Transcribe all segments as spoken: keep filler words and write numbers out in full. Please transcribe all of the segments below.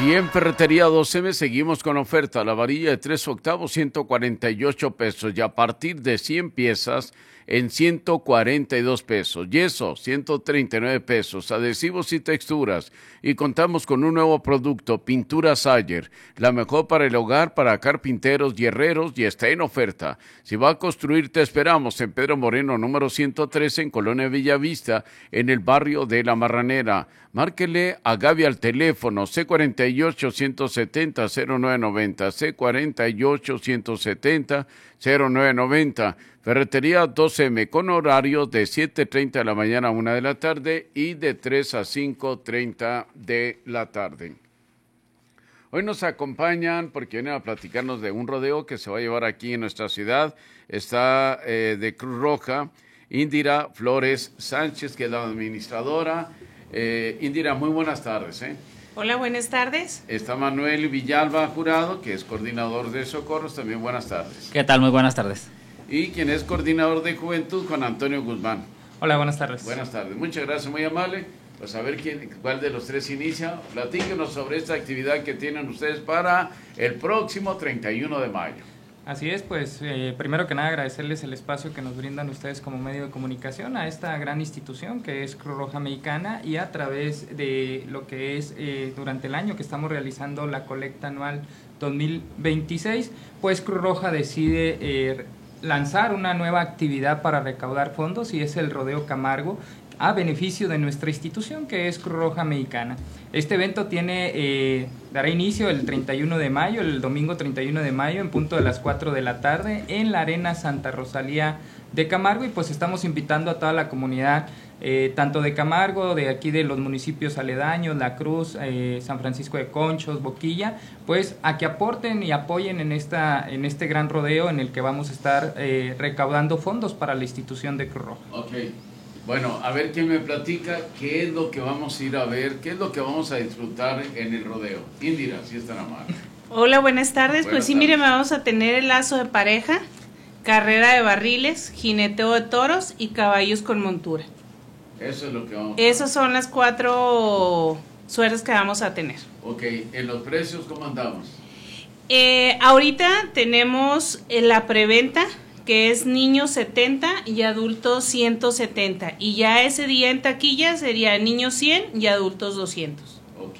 Y en Ferretería dos eme seguimos con oferta. La varilla de tres octavos, ciento cuarenta y ocho pesos. Y a partir de cien piezas, en ciento cuarenta y dos pesos. Yeso, ciento treinta y nueve pesos. Adhesivos y texturas. Y contamos con un nuevo producto, Pintura Sayer. La mejor para el hogar, para carpinteros y herreros, y está en oferta. Si va a construir, te esperamos en Pedro Moreno, número ciento trece, en Colonia Villavista, en el barrio de La Marranera. Márquele a Gaby al teléfono ce cuarenta y ocho, ciento setenta, cero nueve noventa, ce cuarenta y ocho, ciento setenta, cero nueve noventa. Ferretería dos eme con horarios de siete treinta de la mañana a una de la tarde y de tres a cinco treinta de la tarde. Hoy nos acompañan porque vienen a platicarnos de un rodeo que se va a llevar aquí en nuestra ciudad. Está eh, de Cruz Roja, Indira Flores Sánchez, que es la administradora. Eh, Indira, muy buenas tardes. ¿eh? Hola, buenas tardes. Está Manuel Villalba Jurado, que es coordinador de socorros. También buenas tardes. ¿Qué tal? Muy buenas tardes. Y quien es coordinador de juventud, Juan Antonio Guzmán. Hola, buenas tardes. Buenas tardes. Muchas gracias, muy amable. Pues a ver quién, cuál de los tres inicia. Platíquenos sobre esta actividad que tienen ustedes para el próximo treinta y uno de mayo. Así es, pues eh, primero que nada agradecerles el espacio que nos brindan ustedes como medio de comunicación a esta gran institución que es Cruz Roja Mexicana, y a través de lo que es eh, durante el año que estamos realizando la colecta anual dos mil veintiséis, pues Cruz Roja decide eh, lanzar una nueva actividad para recaudar fondos, y es el Rodeo Camargo, a beneficio de nuestra institución que es Cruz Roja Mexicana. Este evento tiene eh, dará inicio el treinta y uno de mayo, el domingo treinta y uno de mayo, en punto de las cuatro de la tarde, en la Arena Santa Rosalía de Camargo, y pues estamos invitando a toda la comunidad, eh, tanto de Camargo, de aquí de los municipios aledaños, La Cruz, eh, San Francisco de Conchos, Boquilla, pues a que aporten y apoyen en, esta, en este gran rodeo en el que vamos a estar eh, recaudando fondos para la institución de Cruz Roja. Okay. Bueno, a ver quién me platica qué es lo que vamos a ir a ver, qué es lo que vamos a disfrutar en el rodeo. Indira, si es tan amable. Hola, buenas tardes. Buenas pues sí, tardes. mire, vamos a tener el lazo de pareja, carrera de barriles, jineteo de toros y caballos con montura. Eso es lo que vamos a Esas son las cuatro suertes que vamos a tener. Ok, en los precios, ¿cómo andamos? Eh, ahorita tenemos eh, la preventa, que es niños setenta y adultos ciento setenta, y ya ese día en taquilla sería niños cien y adultos doscientos. Ok,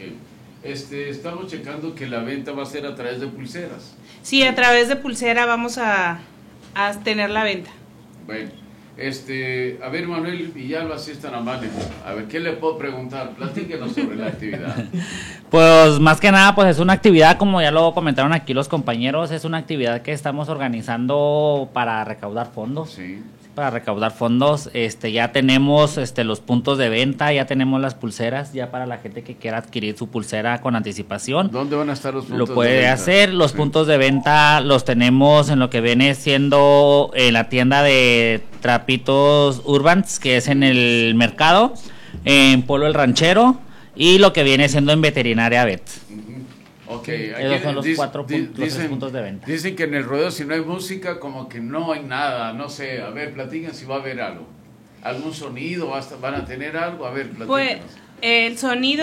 este, estamos checando que la venta va a ser a través de pulseras. Sí, a través de pulsera vamos a, a tener la venta. Bueno, este, a ver, Manuel Villalba, si es tan amable, a ver, ¿qué le puedo preguntar? Platíquenos sobre la actividad. Pues más que nada, pues es una actividad, como ya lo comentaron aquí los compañeros, es una actividad que estamos organizando para recaudar fondos. Sí. Para recaudar fondos, este, ya tenemos este, los puntos de venta, ya tenemos las pulseras, ya para la gente que quiera adquirir su pulsera con anticipación. ¿Dónde van a estar los puntos Lo puede de venta? hacer, los Sí. puntos de venta los tenemos en lo que viene siendo en la tienda de Trapitos Urbans, que es en el mercado, en Pueblo El Ranchero, y lo que viene siendo en Veterinaria Vet. Uh-huh. Ok, Esos aquí son los dic- cuatro di- pun- los tres dicen, puntos de venta. Dicen que en el rodeo si no hay música como que no hay nada, no sé, a ver, platiquen si va a haber algo, algún sonido, hasta van a tener algo, a ver, platíquenos. Pues el sonido,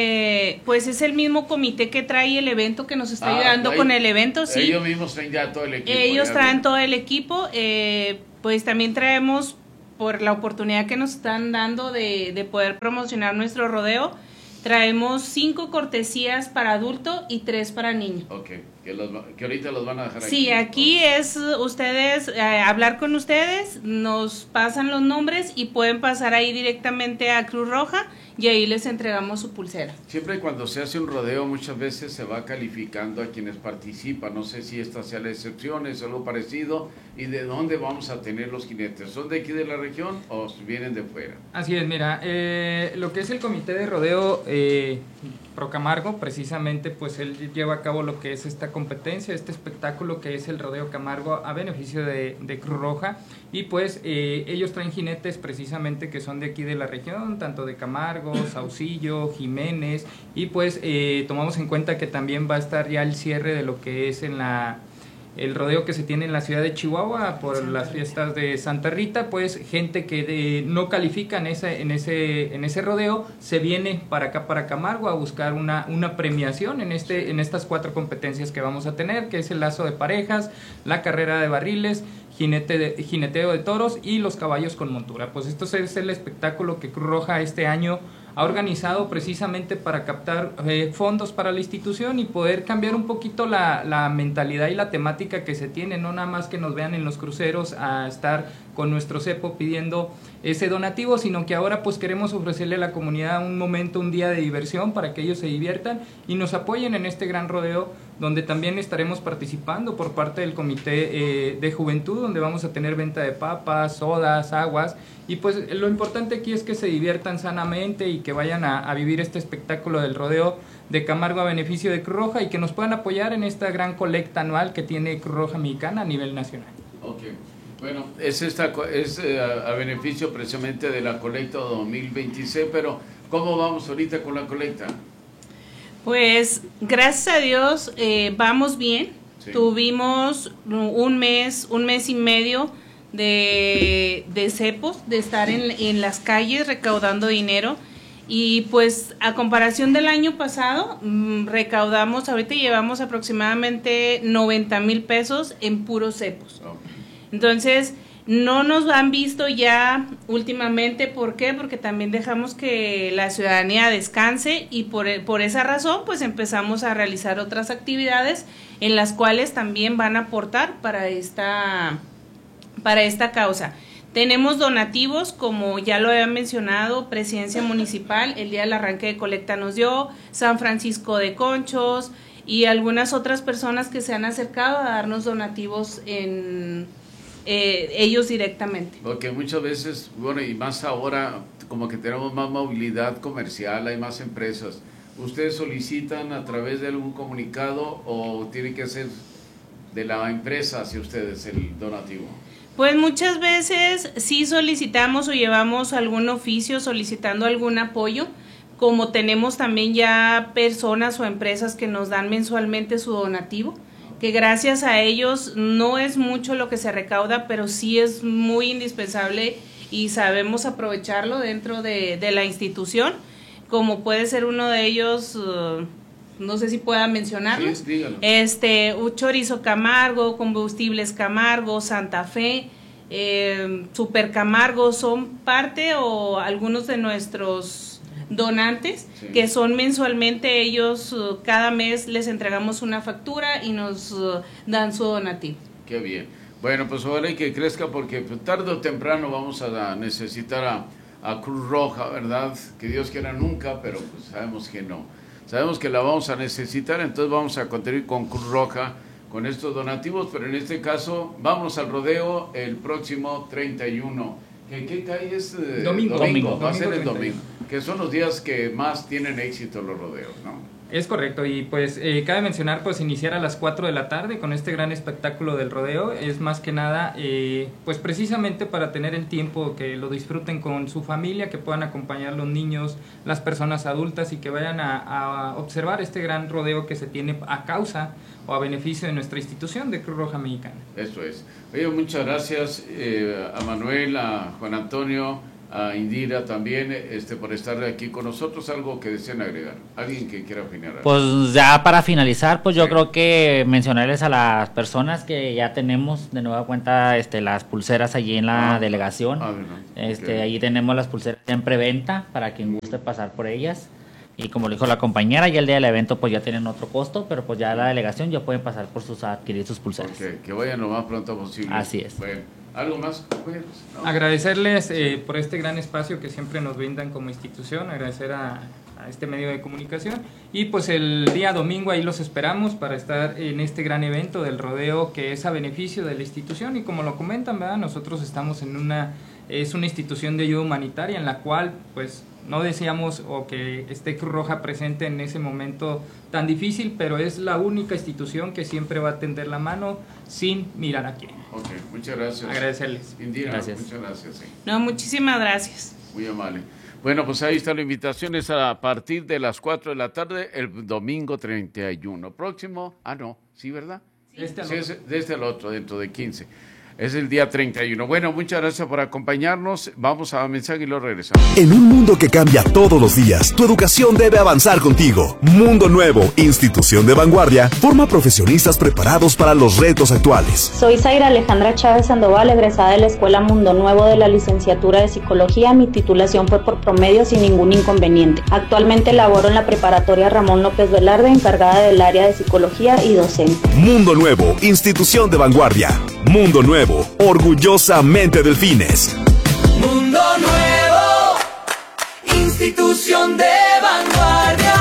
eh, pues es el mismo comité que trae el evento, que nos está Ah, ayudando ahí- con el evento, sí. Ellos mismos traen ya todo el equipo. Ellos ya traen ven. todo el equipo, eh, pues también traemos, por la oportunidad que nos están dando de, de poder promocionar nuestro rodeo, traemos cinco cortesías para adulto y tres para niño. Ok, que, los, va- que ahorita los van a dejar aquí. Sí, aquí es ustedes, eh, hablar con ustedes, nos pasan los nombres y pueden pasar ahí directamente a Cruz Roja y ahí les entregamos su pulsera. Siempre cuando se hace un rodeo muchas veces se va calificando a quienes participan, no sé si esta sea la excepción, es algo parecido, y de dónde vamos a tener los jinetes, ¿son de aquí de la región o vienen de fuera? Así es, mira, eh, lo que es el comité de rodeo eh, Pro Camargo, precisamente pues él lleva a cabo lo que es esta competencia, este espectáculo que es el Rodeo Camargo a beneficio de, de Cruz Roja, y pues eh, ellos traen jinetes precisamente que son de aquí de la región, tanto de Camargo, Saucillo, Jiménez, y pues eh, tomamos en cuenta que también va a estar ya el cierre de lo que es en la el rodeo que se tiene en la ciudad de Chihuahua por las fiestas de Santa Rita, pues gente que de, no califica en ese, en, ese, en ese rodeo se viene para acá, para Camargo, a buscar una, una premiación en, este, en estas cuatro competencias que vamos a tener, que es el lazo de parejas, la carrera de barriles, jinete de, jineteo de toros y los caballos con montura. Pues esto es el espectáculo que Cruz Roja este año ha organizado precisamente para captar eh, fondos para la institución y poder cambiar un poquito la, la mentalidad y la temática que se tiene, no nada más que nos vean en los cruceros a estar con nuestro cepo pidiendo ese donativo, sino que ahora pues queremos ofrecerle a la comunidad un momento, un día de diversión para que ellos se diviertan y nos apoyen en este gran rodeo, donde también estaremos participando por parte del Comité eh, de Juventud, donde vamos a tener venta de papas, sodas, aguas, y pues lo importante aquí es que se diviertan sanamente y que vayan a, a vivir este espectáculo del rodeo de Camargo a beneficio de Cruz Roja y que nos puedan apoyar en esta gran colecta anual que tiene Cruz Roja Mexicana a nivel nacional. Ok, bueno, es, esta, es eh, a, a beneficio precisamente de la colecta dos mil veintiséis, pero ¿cómo vamos ahorita con la colecta? Pues gracias a Dios eh, vamos bien. Sí. Tuvimos un mes, un mes y medio de, de cepos, de estar en, en las calles recaudando dinero, y pues a comparación del año pasado mmm, recaudamos, ahorita llevamos aproximadamente noventa mil pesos en puros cepos. Entonces no nos han visto ya últimamente. ¿Por qué? Porque también dejamos que la ciudadanía descanse, y por, por esa razón pues empezamos a realizar otras actividades en las cuales también van a aportar para esta, para esta causa. Tenemos donativos, como ya lo había mencionado, Presidencia Municipal, el día del arranque de colecta nos dio, San Francisco de Conchos y algunas otras personas que se han acercado a darnos donativos en eh, ellos directamente. Porque muchas veces, bueno, y más ahora, como que tenemos más movilidad comercial, hay más empresas. ¿Ustedes solicitan a través de algún comunicado o tiene que ser de la empresa hacia ustedes el donativo? Pues muchas veces sí solicitamos o llevamos algún oficio solicitando algún apoyo, como tenemos también ya personas o empresas que nos dan mensualmente su donativo, que gracias a ellos no es mucho lo que se recauda, pero sí es muy indispensable y sabemos aprovecharlo dentro de, de la institución, como puede ser uno de ellos, uh, no sé si pueda mencionarlos, sí, este, Chorizo Camargo, Combustibles Camargo, Santa Fe, eh, Super Camargo, son parte o algunos de nuestros donantes, sí, que son mensualmente ellos, uh, cada mes les entregamos una factura y nos uh, dan su donativo. Qué bien. Bueno, pues ojalá que crezca, porque tarde o temprano vamos a necesitar a, a Cruz Roja, ¿verdad? Que Dios quiera nunca, pero pues sabemos que no. Sabemos que la vamos a necesitar, entonces vamos a contribuir con Cruz Roja con estos donativos, pero en este caso vamos al rodeo el próximo treinta y uno. ¿Qué, qué cae es? Eh, domingo. domingo. domingo. Va a ser el domingo, domingo, que son los días que más tienen éxito los rodeos, ¿no? Es correcto, y pues eh, cabe mencionar pues iniciar a las cuatro de la tarde con este gran espectáculo del rodeo. Es más que nada eh, pues precisamente para tener el tiempo que lo disfruten con su familia, que puedan acompañar los niños, las personas adultas, y que vayan a, a observar este gran rodeo que se tiene a causa o a beneficio de nuestra institución de Cruz Roja Mexicana. Eso es. Oye, muchas gracias eh, a Manuel, a Juan Antonio, a Indira también, este, por estar aquí con nosotros. Algo que deseen agregar, alguien que quiera opinar. Pues ya para finalizar, pues yo sí, creo que mencionarles a las personas que ya tenemos de nueva cuenta este las pulseras allí en la ah, delegación. Ah, bueno, este okay. Allí tenemos las pulseras en preventa para quien guste pasar por ellas. Y como lo dijo la compañera, ya el día del evento pues ya tienen otro costo, pero pues ya la delegación ya pueden pasar por sus a adquirir sus pulseras. Okay, que vayan lo más pronto posible. Así es. Bueno, ¿algo más, compañeros? ¿No? Agradecerles eh, por este gran espacio que siempre nos brindan como institución, agradecer a, a este medio de comunicación, y pues el día domingo ahí los esperamos para estar en este gran evento del rodeo que es a beneficio de la institución. Y como lo comentan, ¿verdad? Nosotros estamos en una, es una institución de ayuda humanitaria en la cual pues no deseamos o que esté Cruz Roja presente en ese momento tan difícil, pero es la única institución que siempre va a tender la mano sin mirar a quién. Ok, muchas gracias. Agradecerles. Indira, gracias. Muchas gracias. Sí. No, muchísimas gracias. Muy amable. Bueno, pues ahí está la invitación, es a partir de las cuatro de la tarde, el domingo treinta y uno. Próximo, ah no, sí, ¿verdad? Sí. Este sí, es, desde el otro, dentro de quince. Es el día treinta y uno. Bueno, muchas gracias por acompañarnos. Vamos a mensaje y lo regresamos. En un mundo que cambia todos los días, tu educación debe avanzar contigo. Mundo Nuevo, institución de vanguardia, forma profesionistas preparados para los retos actuales. Soy Zaira Alejandra Chávez Sandoval, egresada de la Escuela Mundo Nuevo de la licenciatura de Psicología. Mi titulación fue por promedio sin ningún inconveniente. Actualmente laboro en la preparatoria Ramón López Velarde, encargada del área de Psicología y docente. Mundo Nuevo, institución de vanguardia. Mundo Nuevo, orgullosamente Delfines. Mundo Nuevo, institución de vanguardia.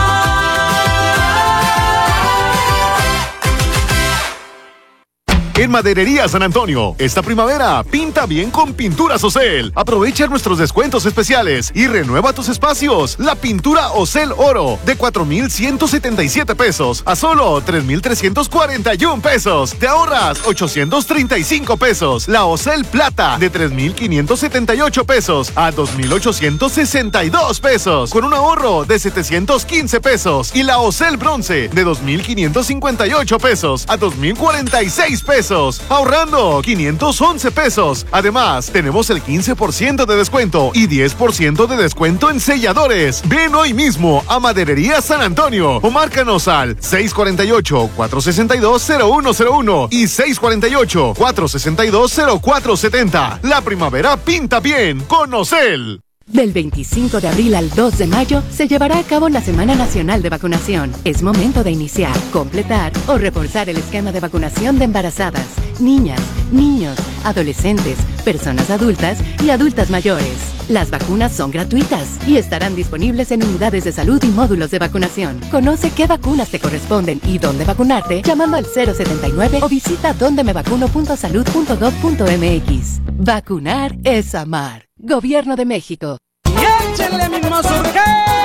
En Maderería San Antonio, esta primavera, pinta bien con Pinturas Ocel. Aprovecha nuestros descuentos especiales y renueva tus espacios. La pintura Ocel Oro, de cuatro mil ciento setenta y siete pesos a solo tres mil trescientos cuarenta y uno pesos. Te ahorras ochocientos treinta y cinco pesos. La Ocel Plata, de tres mil quinientos setenta y ocho pesos a dos mil ochocientos sesenta y dos pesos, con un ahorro de setecientos quince pesos. Y la Ocel Bronce, de dos mil quinientos cincuenta y ocho pesos a dos mil cuarenta y seis pesos. Ahorrando quinientos once pesos. Además, tenemos el quince por ciento de descuento y diez por ciento de descuento en selladores. Ven hoy mismo a Maderería San Antonio o márcanos al seis cuatro ocho, cuatro seis dos, cero uno cero uno y seis cuatro ocho, cuatro seis dos, cero cuatro siete cero. La primavera pinta bien con Ocel. Del veinticinco de abril al dos de mayo se llevará a cabo la Semana Nacional de Vacunación. Es momento de iniciar, completar o reforzar el esquema de vacunación de embarazadas, niñas, niños, adolescentes, personas adultas y adultas mayores. Las vacunas son gratuitas y estarán disponibles en unidades de salud y módulos de vacunación. Conoce qué vacunas te corresponden y dónde vacunarte llamando al cero setenta y nueve o visita dondemevacuno punto salud punto gov punto mx. Vacunar es amar. Gobierno de México. ¡Échenle mis mazorqueros!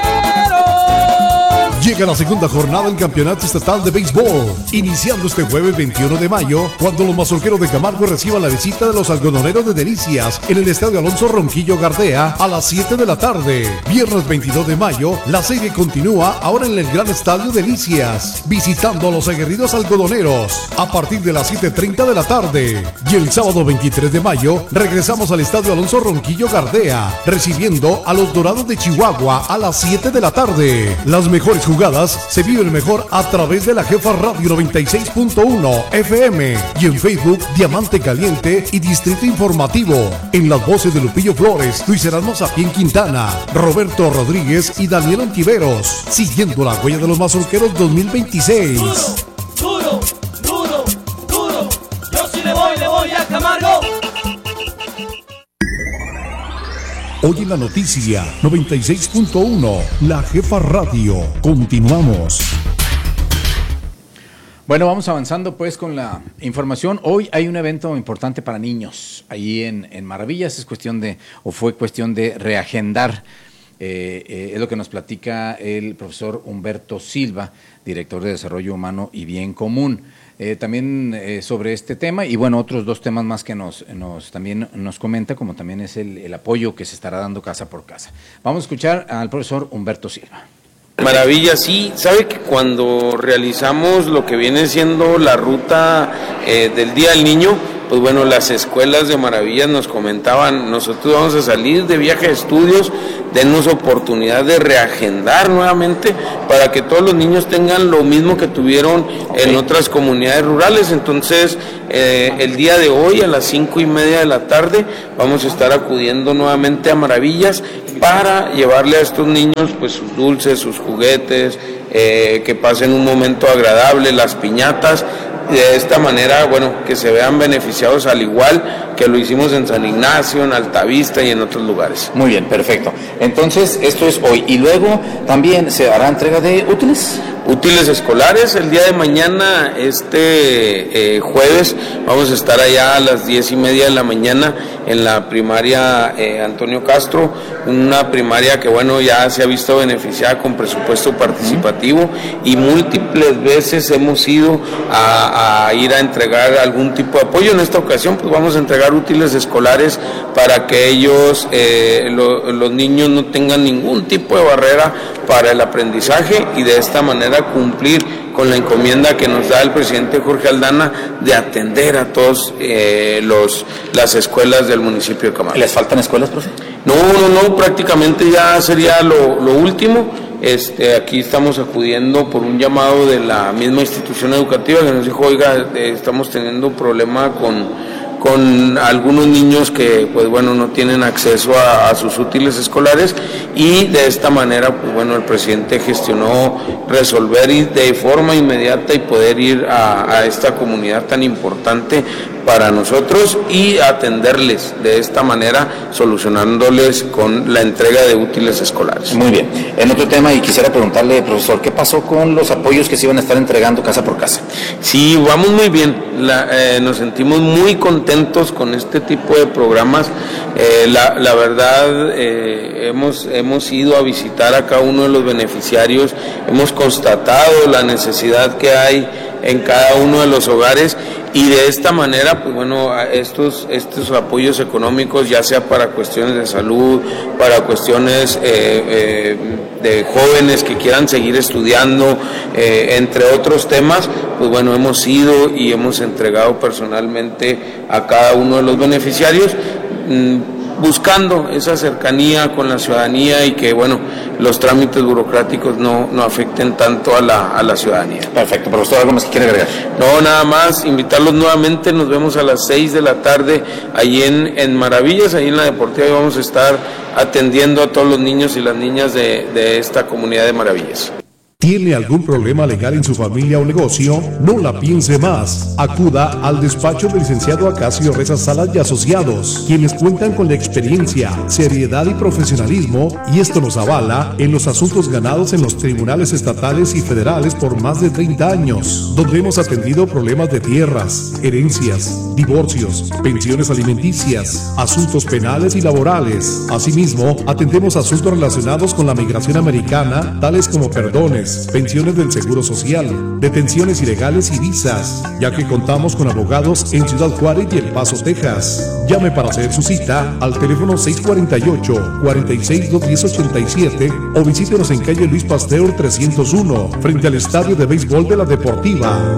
Llega la segunda jornada del Campeonato Estatal de Béisbol, iniciando este jueves veintiuno de mayo, cuando los mazorqueros de Camargo reciban la visita de los algodoneros de Delicias en el Estadio Alonso Ronquillo Gardea a las siete de la tarde. Viernes veintidós de mayo, la serie continúa ahora en el Gran Estadio Delicias, visitando a los aguerridos algodoneros a partir de las siete treinta de la tarde. Y el sábado veintitrés de mayo, regresamos al Estadio Alonso Ronquillo Gardea, recibiendo a los Dorados de Chihuahua a las siete de la tarde. Las mejores jugadas jugadas se viven mejor a través de la Jefa Radio noventa y seis punto uno F M y en Facebook Diamante Caliente y Distrito Informativo. En las voces de Lupillo Flores, Luis Erasmo Sapien Quintana, Roberto Rodríguez y Daniel Ontiveros, siguiendo la huella de los mazorqueros dos mil veintiséis. Duro, duro, duro, duro. Yo sí le voy, le voy a Camargo. Hoy en la noticia noventa y seis punto uno, la Jefa Radio. Continuamos. Bueno, vamos avanzando pues con la información. Hoy hay un evento importante para niños ahí en, en Maravillas. Es cuestión de, o fue cuestión de reagendar. Eh, eh, es lo que nos platica el profesor Humberto Silva, director de Desarrollo Humano y Bien Común. Eh, también eh, sobre este tema y bueno, otros dos temas más que nos, nos también nos comenta, como también es el, el apoyo que se estará dando casa por casa. Vamos a escuchar al profesor Humberto Silva. Maravilla, sí, sabe que cuando realizamos lo que viene siendo la ruta eh, del Día del Niño, pues bueno, las escuelas de Maravillas nos comentaban, nosotros vamos a salir de viaje de estudios, denos oportunidad de reagendar nuevamente para que todos los niños tengan lo mismo que tuvieron en otras comunidades rurales. Entonces, eh, el día de hoy a las cinco y media de la tarde vamos a estar acudiendo nuevamente a Maravillas para llevarle a estos niños pues sus dulces, sus juguetes, eh, que pasen un momento agradable, las piñatas. De esta manera, bueno, que se vean beneficiados al igual que lo hicimos en San Ignacio, en Altavista y en otros lugares. Muy bien, perfecto. Entonces, esto es hoy. Y luego también se hará entrega de útiles. Útiles escolares, el día de mañana, este eh, jueves, vamos a estar allá a las diez y media de la mañana en la primaria eh, Antonio Castro, una primaria que bueno, ya se ha visto beneficiada con presupuesto participativo y múltiples veces hemos ido a, a ir a entregar algún tipo de apoyo. En esta ocasión pues vamos a entregar útiles escolares para que ellos, eh, lo, los niños no tengan ningún tipo de barrera para el aprendizaje y de esta manera cumplir con la encomienda que nos da el presidente Jorge Aldana de atender a todos eh, los las escuelas del municipio de Camargo. ¿Les faltan escuelas, profe? No, no, no, prácticamente ya sería lo, lo último. Este, aquí estamos acudiendo por un llamado de la misma institución educativa que nos dijo, oiga, eh, estamos teniendo un problema con con algunos niños que, pues bueno, no tienen acceso a, a sus útiles escolares, y de esta manera, pues bueno, el presidente gestionó resolver de forma inmediata y poder ir a, a esta comunidad tan importante para nosotros y atenderles de esta manera, solucionándoles con la entrega de útiles escolares. Muy bien. En otro tema, y quisiera preguntarle, profesor, ¿qué pasó con los apoyos que se iban a estar entregando casa por casa? Sí, vamos muy bien. La, eh, nos sentimos muy contentos con este tipo de programas. Eh, la, la verdad, eh, hemos, hemos ido a visitar a cada uno de los beneficiarios, hemos constatado la necesidad que hay en cada uno de los hogares, y de esta manera, pues bueno, estos, estos apoyos económicos, ya sea para cuestiones de salud, para cuestiones eh, eh, de jóvenes que quieran seguir estudiando, eh, entre otros temas, pues bueno, hemos ido y hemos entregado personalmente a cada uno de los beneficiarios, mmm, buscando esa cercanía con la ciudadanía y que, bueno, los trámites burocráticos no, no afecten tanto a la, a la ciudadanía. Perfecto, profesor, ¿algo más que quiere agregar? No, nada más, invitarlos nuevamente, nos vemos a las seis de la tarde ahí en, en Maravillas, ahí en la Deportiva, y vamos a estar atendiendo a todos los niños y las niñas de, de esta comunidad de Maravillas. ¿Tiene algún problema legal en su familia o negocio? No la piense más. Acuda al despacho del licenciado Acacio Reza Salas y Asociados, quienes cuentan con la experiencia, seriedad y profesionalismo, y esto nos avala en los asuntos ganados en los tribunales estatales y federales por más de treinta años, donde hemos atendido problemas de tierras, herencias, divorcios, pensiones alimenticias, asuntos penales y laborales. Asimismo, atendemos asuntos relacionados con la migración americana, tales como perdones, pensiones del Seguro Social, detenciones ilegales y visas, ya que contamos con abogados en Ciudad Juárez y El Paso, Texas. Llame para hacer su cita al teléfono seis cuatro ocho, cuatro seis, dos uno cero, ocho siete o visítenos en calle Luis Pasteur trescientos uno, frente al Estadio de Béisbol de la Deportiva.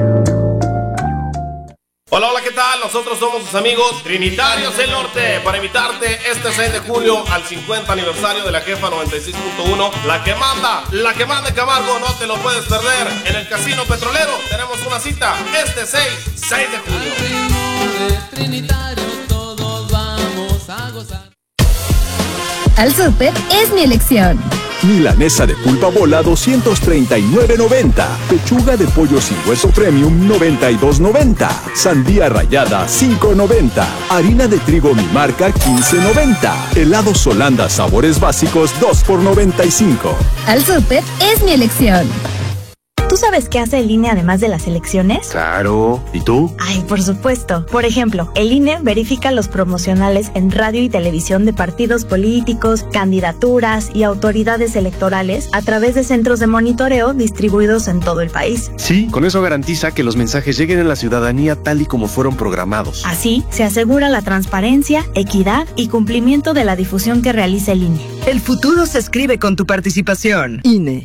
Hola, hola, ¿qué tal? Nosotros somos sus amigos Trinitarios del Norte para invitarte este seis de julio al cincuenta aniversario de la Jefa noventa y seis punto uno, la que manda, la que manda en Camargo, no te lo puedes perder. En el Casino Petrolero tenemos una cita este seis, seis de julio. Trinitario, todos vamos a gozar. Al súper es mi elección. Milanesa de pulpa bola doscientos treinta y nueve noventa. Pechuga de pollo sin hueso premium noventa y dos noventa. Sandía rallada cinco noventa. Harina de trigo mi marca quince noventa. Helados Holanda sabores básicos dos por noventa y cinco. Al súper es mi elección. ¿Tú sabes qué hace el I N E además de las elecciones? Claro. ¿Y tú? Ay, por supuesto. Por ejemplo, el I N E verifica los promocionales en radio y televisión de partidos políticos, candidaturas y autoridades electorales a través de centros de monitoreo distribuidos en todo el país. Sí, con eso garantiza que los mensajes lleguen a la ciudadanía tal y como fueron programados. Así, se asegura la transparencia, equidad y cumplimiento de la difusión que realiza el I N E. El futuro se escribe con tu participación. I N E.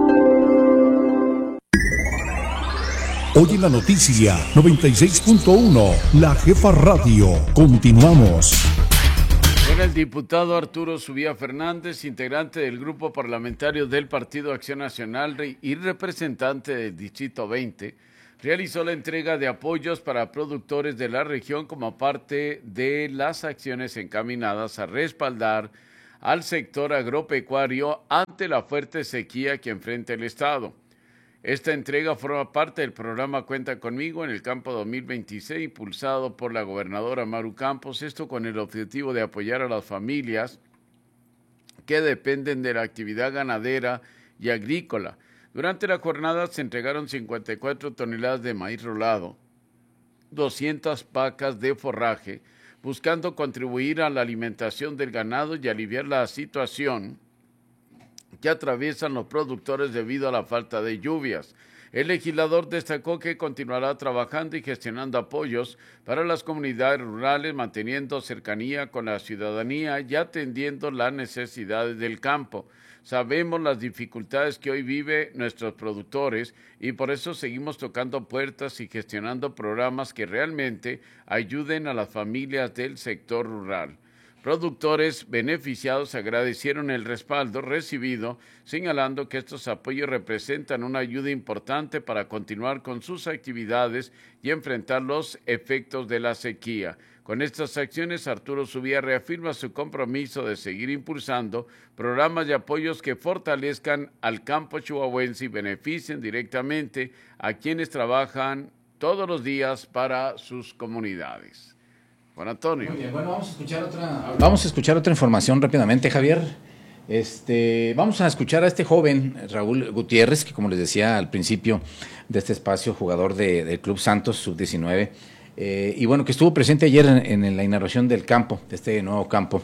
Hoy en la noticia noventa y seis punto uno, La Jefa Radio. Continuamos. Era el diputado Arturo Subía Fernández, integrante del grupo parlamentario del Partido Acción Nacional y representante del Distrito veinte, realizó la entrega de apoyos para productores de la región como parte de las acciones encaminadas a respaldar al sector agropecuario ante la fuerte sequía que enfrenta el Estado. Esta entrega forma parte del programa Cuenta Conmigo en el Campo dos mil veintiséis, impulsado por la gobernadora Maru Campos, esto con el objetivo de apoyar a las familias que dependen de la actividad ganadera y agrícola. Durante la jornada se entregaron cincuenta y cuatro toneladas de maíz rolado, doscientas pacas de forraje, buscando contribuir a la alimentación del ganado y aliviar la situación que atraviesan los productores debido a la falta de lluvias. El legislador destacó que continuará trabajando y gestionando apoyos para las comunidades rurales, manteniendo cercanía con la ciudadanía y atendiendo las necesidades del campo. Sabemos las dificultades que hoy viven nuestros productores y por eso seguimos tocando puertas y gestionando programas que realmente ayuden a las familias del sector rural. Productores beneficiados agradecieron el respaldo recibido, señalando que estos apoyos representan una ayuda importante para continuar con sus actividades y enfrentar los efectos de la sequía. Con estas acciones, Arturo Subía reafirma su compromiso de seguir impulsando programas de apoyos que fortalezcan al campo chihuahuense y beneficien directamente a quienes trabajan todos los días para sus comunidades. Juan Antonio. Muy bien, bueno, vamos a escuchar otra, vamos a escuchar otra información rápidamente, Javier. Este, vamos a escuchar a este joven, Raúl Gutiérrez, que como les decía al principio de este espacio, jugador de, del Club Santos, sub diecinueve, eh, y bueno, que estuvo presente ayer en, en la inauguración del campo, de este nuevo campo,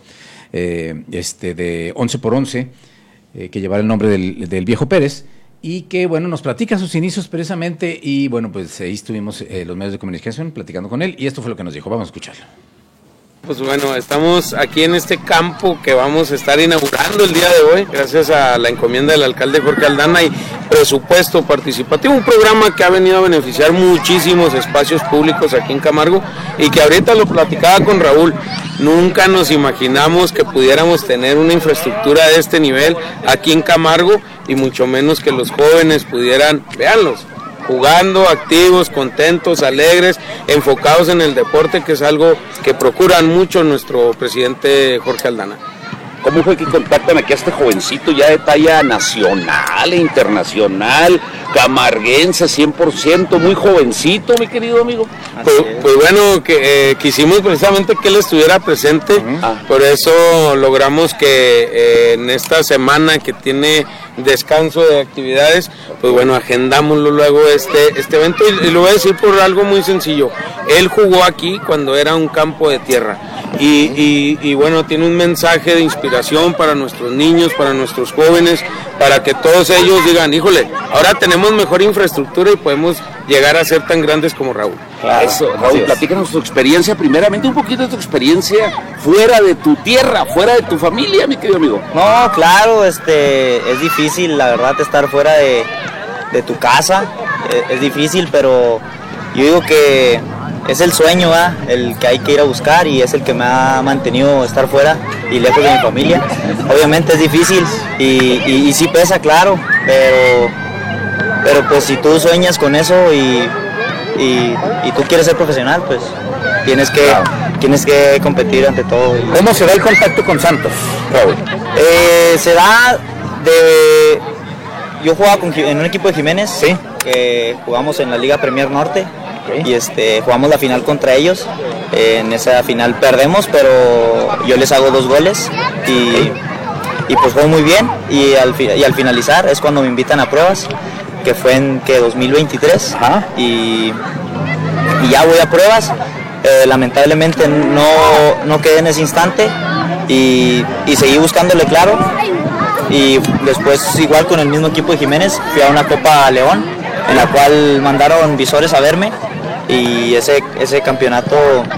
eh, este de once por once, eh, que llevará el nombre del, del Viejo Pérez, y que, bueno, nos platica sus inicios precisamente, y bueno, pues ahí estuvimos eh, los medios de comunicación platicando con él, y esto fue lo que nos dijo. Vamos a escucharlo. Pues bueno, estamos aquí en este campo que vamos a estar inaugurando el día de hoy, gracias a la encomienda del alcalde Jorge Aldana y presupuesto participativo, un programa que ha venido a beneficiar muchísimos espacios públicos aquí en Camargo y que ahorita lo platicaba con Raúl, nunca nos imaginamos que pudiéramos tener una infraestructura de este nivel aquí en Camargo y mucho menos que los jóvenes pudieran, véanlos, jugando, activos, contentos, alegres, enfocados en el deporte, que es algo que procuran mucho nuestro presidente Jorge Aldana. ¿Cómo fue que contactan aquí a este jovencito ya de talla nacional e internacional, camarguense cien por ciento, muy jovencito, mi querido amigo? Pues, pues bueno, que eh, quisimos precisamente que él estuviera presente, uh-huh. ah. por eso logramos que eh, en esta semana que tiene descanso de actividades, pues bueno, agendámoslo luego este, este evento y, y lo voy a decir por algo muy sencillo. Él jugó aquí cuando era un campo de tierra y, y, y bueno, tiene un mensaje de inspiración para nuestros niños, para nuestros jóvenes, para que todos ellos digan, híjole, ahora tenemos mejor infraestructura y podemos llegar a ser tan grandes como Raúl. Claro, Eso, Raúl, platícanos tu experiencia, primeramente un poquito de tu experiencia fuera de tu tierra, fuera de tu familia, mi querido amigo. No, claro, este, es difícil, la verdad, estar fuera de, de tu casa, es, es difícil, pero yo digo que es el sueño, ¿eh? El que hay que ir a buscar y es el que me ha mantenido estar fuera y lejos de mi familia. Obviamente es difícil y, y, y sí pesa, claro, pero, pero pues si tú sueñas con eso y, y, y tú quieres ser profesional, pues tienes que, claro. tienes que competir ante todo. Y... ¿Cómo se da el contacto con Santos, Raúl? Eh, se da de... Yo jugaba con, en un equipo de Jiménez, ¿sí? Que jugamos en la Liga Premier Norte. Okay. Y este, jugamos la final contra ellos, en esa final perdemos, pero yo les hago dos goles y, okay. y pues fue muy bien y al, y al finalizar es cuando me invitan a pruebas, que fue en que dos mil veintitrés y, y ya voy a pruebas, eh, lamentablemente no, no quedé en ese instante y, y seguí buscándole claro y después igual con el mismo equipo de Jiménez fui a una Copa León en la cual mandaron visores a verme y ese, ese campeonato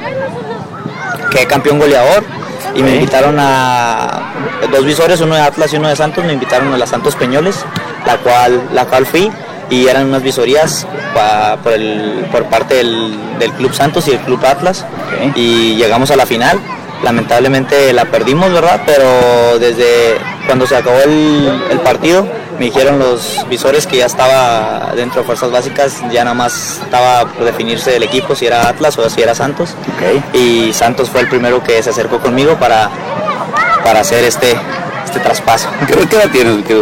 quedé campeón goleador y me invitaron a dos visores, uno de Atlas y uno de Santos, me invitaron a la Santos Peñoles, la cual, la cual fui y eran unas visorías pa, por, el, por parte del, del Club Santos y el Club Atlas okay. y llegamos a la final. Lamentablemente la perdimos, ¿verdad? Pero desde cuando se acabó el, el partido me dijeron los visores que ya estaba dentro de Fuerzas Básicas, ya nada más estaba por definirse el equipo, si era Atlas o si era Santos. Okay. Y Santos fue el primero que se acercó conmigo para, para hacer este, este traspaso. ¿Qué edad tienes?